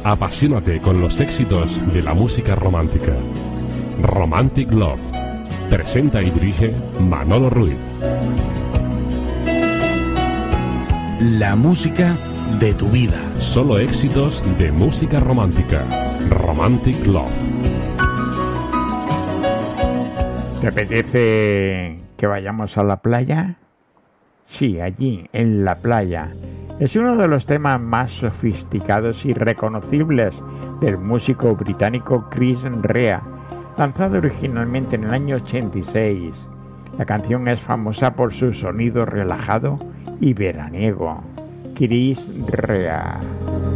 Apasionate con los éxitos de la música romántica. Romantic Love. Presenta y dirige Manolo Ruiz. La música de tu vida. Solo éxitos de música romántica. Romantic Love. ¿Te apetece que vayamos a la playa? Sí, allí, en la playa. Es uno de los temas más sofisticados y reconocibles del músico británico Chris Rea, lanzado originalmente en el año 86. La canción es famosa por su sonido relajado y veraniego. Chris Rea.